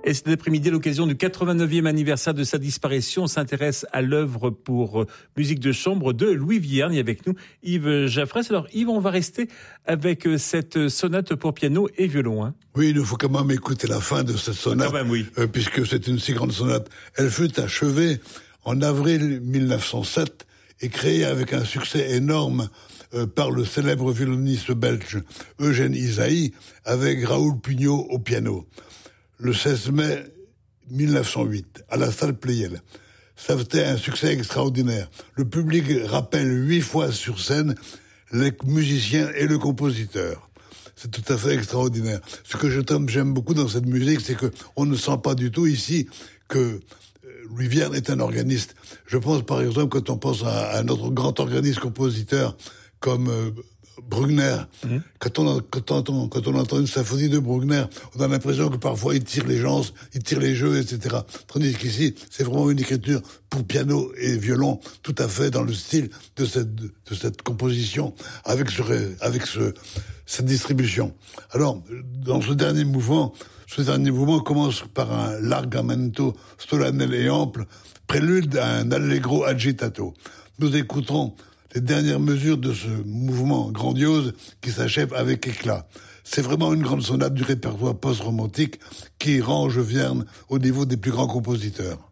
Et cet après-midi, à l'occasion du 89e anniversaire de sa disparition, on s'intéresse à l'œuvre pour musique de chambre de Louis Vierny. Et avec nous, Yves Jaffrès. Alors Yves, on va rester avec cette sonate pour piano et violon. Hein. Oui, il nous faut quand même écouter la fin de cette sonate, oui. Puisque c'est une si grande sonate. Elle fut achevée en avril 1907 et créée avec un succès énorme par le célèbre violoniste belge Eugène Ysaÿe, avec Raoul Pugnot au piano. Le 16 mai 1908, à la salle Pleyel. Ça c'était un succès extraordinaire. Le public rappelle 8 fois sur scène les musiciens et le compositeur. C'est tout à fait extraordinaire. Ce que j'aime beaucoup dans cette musique, c'est que on ne sent pas du tout ici que Louis Vierny est un organiste. Je pense par exemple, quand on pense à un autre grand organiste compositeur comme Bruckner, quand on entend une symphonie de Bruckner, on a l'impression que parfois il tire les gens, il tire les jeux, etc. Tandis qu'ici, c'est vraiment une écriture pour piano et violon, tout à fait dans le style de cette composition, avec cette distribution. Alors, dans ce dernier mouvement commence par un largamento solennel et ample, prélude à un allegro agitato. Nous écouterons les dernières mesures de ce mouvement grandiose qui s'achève avec éclat. C'est vraiment une grande sonate du répertoire post-romantique qui range Vierny au niveau des plus grands compositeurs.